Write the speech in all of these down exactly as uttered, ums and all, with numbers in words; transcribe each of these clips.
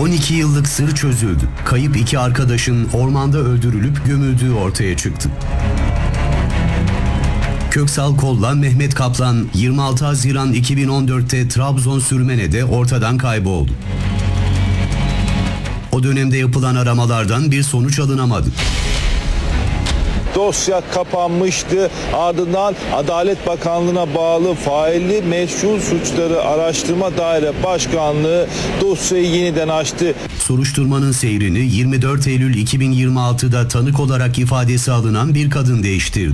on iki yıllık sır çözüldü. Kayıp iki arkadaşın ormanda öldürülüp gömüldüğü ortaya çıktı. Köksal Kol'la Mehmet Kaplan yirmi altı Haziran iki bin on dört'te Trabzon Sürmene'de ortadan kayboldu. O dönemde yapılan aramalardan bir sonuç alınamadı. Dosya kapanmıştı. Ardından Adalet Bakanlığı'na bağlı Failli Meşru Suçları Araştırma Daire Başkanlığı dosyayı yeniden açtı. Soruşturmanın seyrini yirmi dört Eylül iki bin yirmi altı'da tanık olarak ifadesi alınan bir kadın değiştirdi.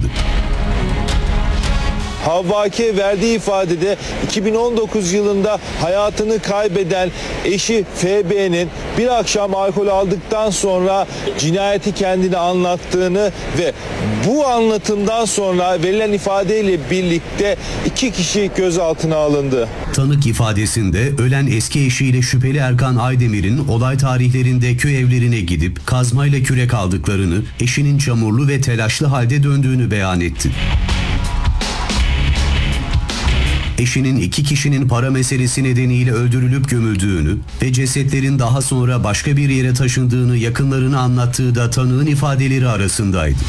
Havva K. verdiği ifadede iki bin on dokuz yılında hayatını kaybeden eşi F B'nin bir akşam alkol aldıktan sonra cinayeti kendine anlattığını ve bu anlatımdan sonra verilen ifadeyle birlikte iki kişi gözaltına alındı. Tanık ifadesinde ölen eski eşiyle şüpheli Erkan Aydemir'in olay tarihlerinde köy evlerine gidip kazmayla kürek aldıklarını, eşinin çamurlu ve telaşlı halde döndüğünü beyan etti. Eşinin iki kişinin para meselesi nedeniyle öldürülüp gömüldüğünü ve cesetlerin daha sonra başka bir yere taşındığını yakınlarına anlattığı da tanığın ifadeleri arasındaydı.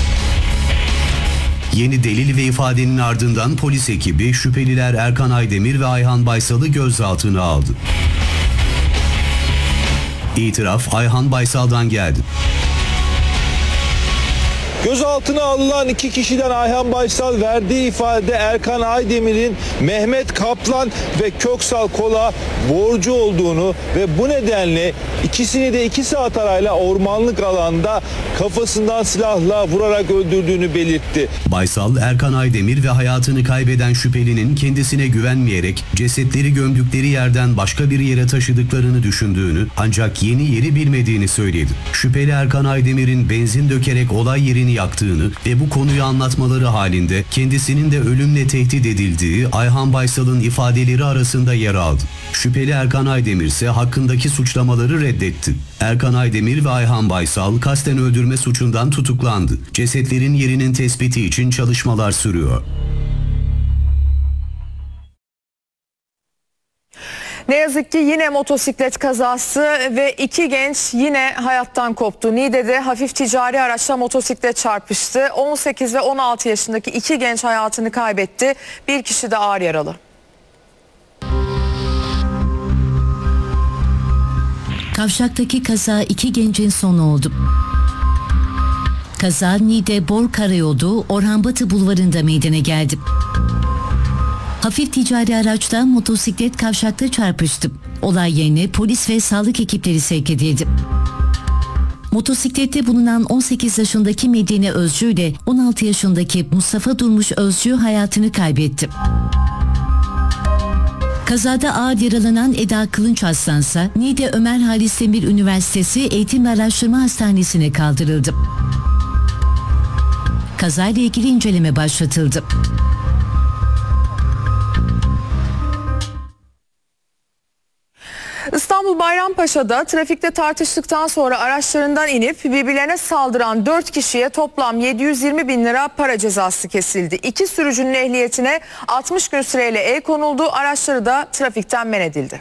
Yeni delil ve ifadenin ardından polis ekibi şüpheliler Erkan Aydemir ve Ayhan Baysal'ı gözaltına aldı. İtiraf Ayhan Baysal'dan geldi. Gözaltına alınan iki kişiden Ayhan Baysal verdiği ifadede Erkan Aydemir'in Mehmet Kaplan ve Köksal Kol'a borcu olduğunu ve bu nedenle ikisini de iki saat arayla ormanlık alanda kafasından silahla vurarak öldürdüğünü belirtti. Baysal, Erkan Aydemir ve hayatını kaybeden şüphelinin kendisine güvenmeyerek cesetleri gömdükleri yerden başka bir yere taşıdıklarını düşündüğünü ancak yeni yeri bilmediğini söyledi. Şüpheli Erkan Aydemir'in benzin dökerek olay yerini yaktığını ve bu konuyu anlatmaları halinde kendisinin de ölümle tehdit edildiği Ayhan Baysal'ın ifadeleri arasında yer aldı. Şüpheli Erkan Aydemir ise hakkındaki suçlamaları reddetti. Erkan Aydemir ve Ayhan Baysal kasten öldürme suçundan tutuklandı. Cesetlerin yerinin tespiti için çalışmalar sürüyor. Ne yazık ki yine motosiklet kazası ve iki genç yine hayattan koptu. Niğde'de hafif ticari araçla motosiklet çarpıştı. on sekiz ve on altı yaşındaki iki genç hayatını kaybetti. Bir kişi de ağır yaralı. Kavşaktaki kaza iki gencin sonu oldu. Kaza Niğde Bor Karayolu Orhan Batı Bulvarı'nda meydana geldi. Hafif ticari araçta motosiklet kavşakta çarpıştı. Olay yerine polis ve sağlık ekipleri sevk edildi. Motosiklette bulunan on sekiz yaşındaki Medine Özcü ile on altı yaşındaki Mustafa Durmuş Özcü hayatını kaybetti. Kazada ağır yaralanan Eda Kılınç Aslansa Niğde Ömer Halis Demir Üniversitesi Eğitim ve Araştırma Hastanesi'ne kaldırıldı. Kazayla ilgili inceleme başlatıldı. İstanbul Bayrampaşa'da trafikte tartıştıktan sonra araçlarından inip birbirlerine saldıran dört kişiye toplam yedi yüz yirmi bin lira para cezası kesildi. İki sürücünün ehliyetine altmış gün süreyle el konuldu. Araçları da trafikten men edildi.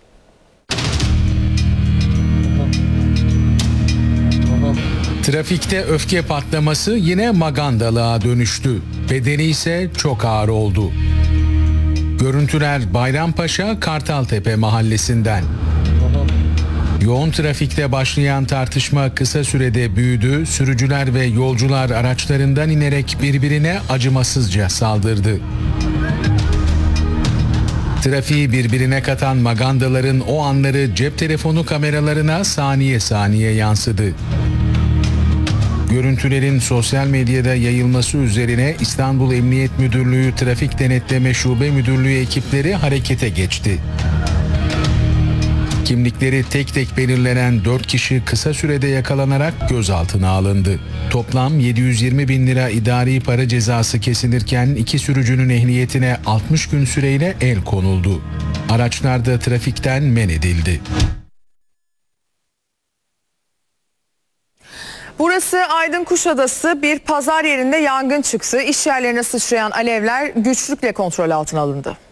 Trafikte öfke patlaması yine magandalığa dönüştü. Bedeni ise çok ağır oldu. Görüntüler Bayrampaşa Kartaltepe mahallesinden. Yoğun trafikte başlayan tartışma kısa sürede büyüdü. Sürücüler ve yolcular araçlarından inerek birbirine acımasızca saldırdı. Trafiği birbirine katan magandaların o anları cep telefonu kameralarına saniye saniye yansıdı. Görüntülerin sosyal medyada yayılması üzerine İstanbul Emniyet Müdürlüğü Trafik Denetleme Şube Müdürlüğü ekipleri harekete geçti. Kimlikleri tek tek belirlenen dört kişi kısa sürede yakalanarak gözaltına alındı. Toplam yedi yüz yirmi bin lira idari para cezası kesilirken iki sürücünün ehliyetine altmış gün süreyle el konuldu. Araçlar da trafikten men edildi. Burası Aydın Kuşadası, bir pazar yerinde yangın çıktı. İş yerlerine sıçrayan alevler güçlükle kontrol altına alındı.